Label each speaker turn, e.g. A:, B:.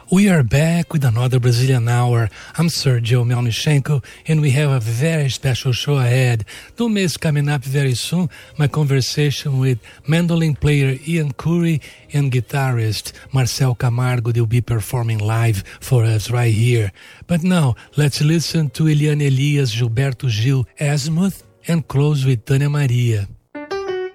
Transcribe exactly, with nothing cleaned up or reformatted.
A: We are back with another Brazilian Hour. I'm Sergio Melnichenko, and we have a very special show ahead. Don't miss coming up very soon my conversation with mandolin player Ian Curry and guitarist Marcel Camargo. They'll be performing live for us right here. But now, let's listen to Eliane Elias, Gilberto Gil, Azimuth, and close with Tânia Maria.